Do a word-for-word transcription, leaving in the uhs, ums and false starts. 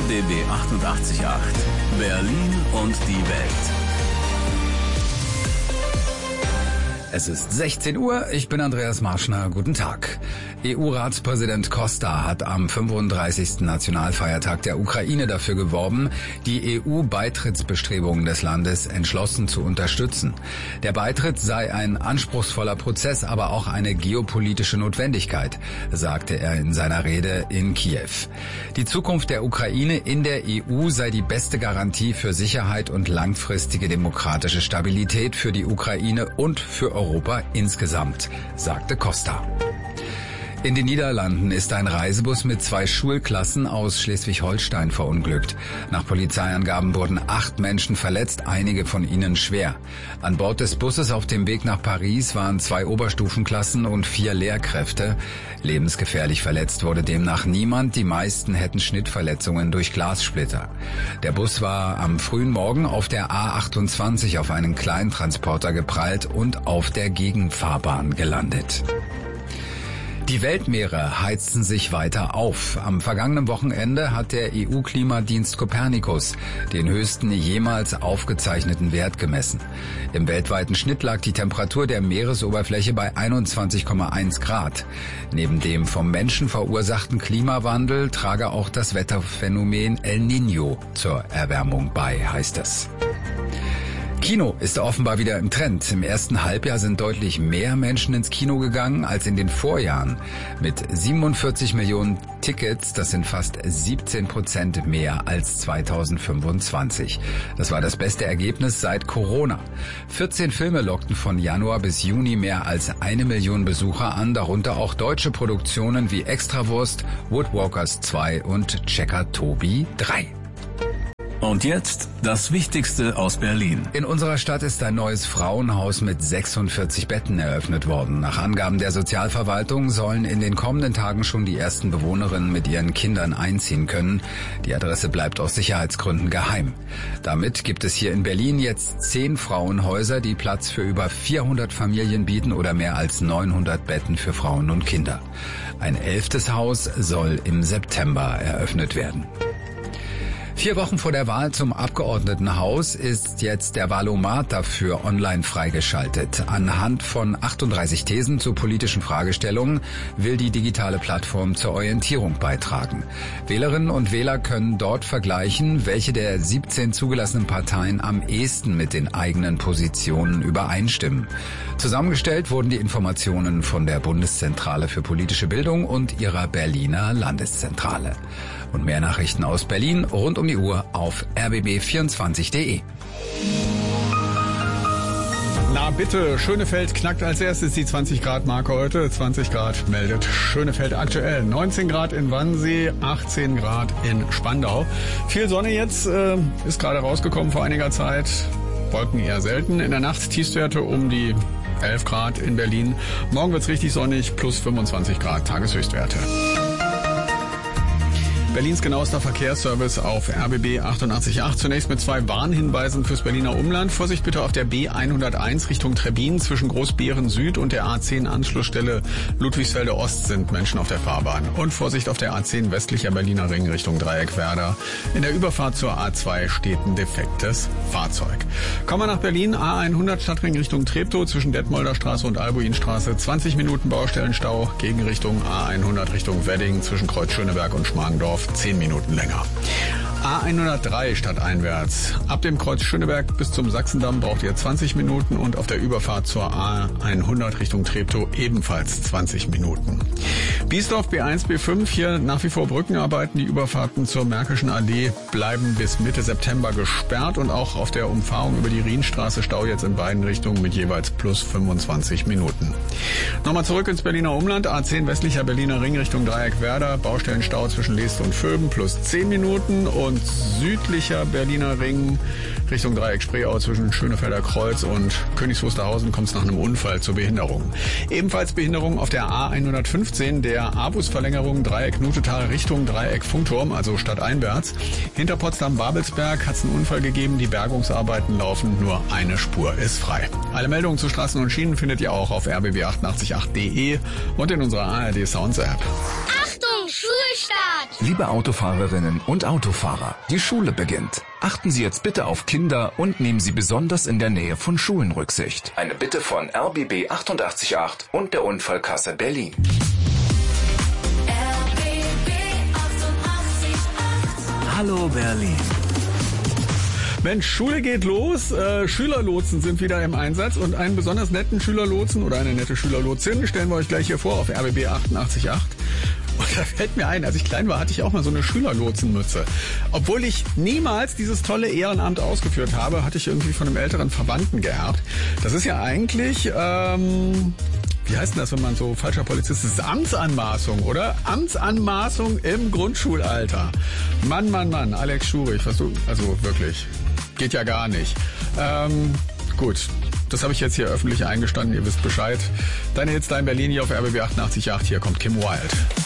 B B achtundachtzig Komma acht. Berlin und die Welt. Es ist sechzehn Uhr, ich bin Andreas Marschner, guten Tag. E U-Ratspräsident Costa hat am fünfunddreißigsten Nationalfeiertag der Ukraine dafür geworben, die E U-Beitrittsbestrebungen des Landes entschlossen zu unterstützen. Der Beitritt sei ein anspruchsvoller Prozess, aber auch eine geopolitische Notwendigkeit, sagte er in seiner Rede in Kiew. Die Zukunft der Ukraine in der E U sei die beste Garantie für Sicherheit und langfristige demokratische Stabilität für die Ukraine und für Europa. Europa insgesamt, sagte Costa. In den Niederlanden ist ein Reisebus mit zwei Schulklassen aus Schleswig-Holstein verunglückt. Nach Polizeiangaben wurden acht Menschen verletzt, einige von ihnen schwer. An Bord des Busses auf dem Weg nach Paris waren zwei Oberstufenklassen und vier Lehrkräfte. Lebensgefährlich verletzt wurde demnach niemand, die meisten hätten Schnittverletzungen durch Glassplitter. Der Bus war am frühen Morgen auf der A achtundzwanzig auf einen Kleintransporter geprallt und auf der Gegenfahrbahn gelandet. Die Weltmeere heizen sich weiter auf. Am vergangenen Wochenende hat der E U-Klimadienst Copernicus den höchsten jemals aufgezeichneten Wert gemessen. Im weltweiten Schnitt lag die Temperatur der Meeresoberfläche bei einundzwanzig Komma eins Grad. Neben dem vom Menschen verursachten Klimawandel trage auch das Wetterphänomen El Niño zur Erwärmung bei, heißt es. Kino ist offenbar wieder im Trend. Im ersten Halbjahr sind deutlich mehr Menschen ins Kino gegangen als in den Vorjahren. Mit siebenundvierzig Millionen Tickets, das sind fast siebzehn Prozent mehr als zweitausendfünfundzwanzig. Das war das beste Ergebnis seit Corona. vierzehn Filme lockten von Januar bis Juni mehr als eine Million Besucher an, darunter auch deutsche Produktionen wie Extrawurst, Woodwalkers zwei und Checker Tobi drei. Und jetzt das Wichtigste aus Berlin. In unserer Stadt ist ein neues Frauenhaus mit sechsundvierzig Betten eröffnet worden. Nach Angaben der Sozialverwaltung sollen in den kommenden Tagen schon die ersten Bewohnerinnen mit ihren Kindern einziehen können. Die Adresse bleibt aus Sicherheitsgründen geheim. Damit gibt es hier in Berlin jetzt zehn Frauenhäuser, die Platz für über vierhundert Familien bieten oder mehr als neunhundert Betten für Frauen und Kinder. Ein elftes Haus soll im September eröffnet werden. Vier Wochen vor der Wahl zum Abgeordnetenhaus ist jetzt der Wahlomat dafür online freigeschaltet. Anhand von achtunddreißig Thesen zu politischen Fragestellungen will die digitale Plattform zur Orientierung beitragen. Wählerinnen und Wähler können dort vergleichen, welche der siebzehn zugelassenen Parteien am ehesten mit den eigenen Positionen übereinstimmen. Zusammengestellt wurden die Informationen von der Bundeszentrale für politische Bildung und ihrer Berliner Landeszentrale. Und mehr Nachrichten aus Berlin rund um die Uhr auf r b b vierundzwanzig punkt d e. Na bitte, Schönefeld knackt als erstes die zwanzig Grad Marke heute. zwanzig Grad meldet Schönefeld aktuell. neunzehn Grad in Wannsee, achtzehn Grad in Spandau. Viel Sonne jetzt, äh, ist gerade rausgekommen vor einiger Zeit. Wolken eher selten. In der Nacht Tiefstwerte um die elf Grad in Berlin. Morgen wird's richtig sonnig, plus fünfundzwanzig Grad Tageshöchstwerte. Berlins genauester Verkehrsservice auf R B B achtundachtzig Komma acht. Zunächst mit zwei Warnhinweisen fürs Berliner Umland. Vorsicht bitte auf der B hunderteins Richtung Trebbin zwischen Großbeeren Süd und der A zehn Anschlussstelle Ludwigsfelde Ost sind Menschen auf der Fahrbahn. Und Vorsicht auf der A zehn westlicher Berliner Ring Richtung Dreieckwerder. In der Überfahrt zur A zwei steht ein defektes Fahrzeug. Kommen wir nach Berlin. A hundert Stadtring Richtung Treptow zwischen Detmolder Straße und Albuinstraße. zwanzig Minuten Baustellenstau. Gegenrichtung A hundert Richtung Wedding zwischen Kreuz Schöneberg und Schmargendorf. zehn Minuten länger. A hundertdrei stadteinwärts. Ab dem Kreuz Schöneberg bis zum Sachsendamm braucht ihr zwanzig Minuten und auf der Überfahrt zur A hundert Richtung Treptow ebenfalls zwanzig Minuten. Biesdorf B eins, B fünf, hier nach wie vor Brückenarbeiten. Die Überfahrten zur Märkischen Allee bleiben bis Mitte September gesperrt und auch auf der Umfahrung über die Rienstraße Stau jetzt in beiden Richtungen mit jeweils plus fünfundzwanzig Minuten. Nochmal zurück ins Berliner Umland. A zehn westlicher Berliner Ring Richtung Dreieckwerder. Baustellenstau zwischen Leest und Vöben plus zehn Minuten und südlicher Berliner Ring Richtung Dreieck Spreeau zwischen Schönefelder Kreuz und Königs Wusterhausen kommt es nach einem Unfall zur Behinderung. Ebenfalls Behinderung auf der A hundertfünfzehn, der A-Bus-Verlängerung Dreieck Nutetal Richtung Dreieck Funkturm, also stadteinwärts. Hinter Potsdam-Babelsberg hat es einen Unfall gegeben, die Bergungsarbeiten laufen, nur eine Spur ist frei. Alle Meldungen zu Straßen und Schienen findet ihr auch auf r b b achtundachtzig punkt acht punkt d e und in unserer A R D Sounds App. Achtung! Achtung, Schulstart! Liebe Autofahrerinnen und Autofahrer, die Schule beginnt. Achten Sie jetzt bitte auf Kinder und nehmen Sie besonders in der Nähe von Schulen Rücksicht. Eine Bitte von R B B achtundachtzig Komma acht und der Unfallkasse Berlin. R B B achtundachtzig Komma acht. Hallo Berlin. Mensch, Schule geht los, äh, Schülerlotsen sind wieder im Einsatz und einen besonders netten Schülerlotsen oder eine nette Schülerlotsin stellen wir euch gleich hier vor auf R B B achtundachtzig Komma acht. Und da fällt mir ein, als ich klein war, hatte ich auch mal so eine Schülerlotsenmütze. Obwohl ich niemals dieses tolle Ehrenamt ausgeführt habe, hatte ich irgendwie von einem älteren Verwandten geerbt. Das ist ja eigentlich, ähm, wie heißt denn das, wenn man so falscher Polizist ist? Amtsanmaßung, oder? Amtsanmaßung im Grundschulalter. Mann, Mann, Mann, Alex Schurich, was du, also wirklich, geht ja gar nicht. Ähm, gut. Das habe ich jetzt hier öffentlich eingestanden, ihr wisst Bescheid. Deine Hits da in Berlin hier auf R B B achtundachtzig Komma acht, hier kommt Kim Wilde.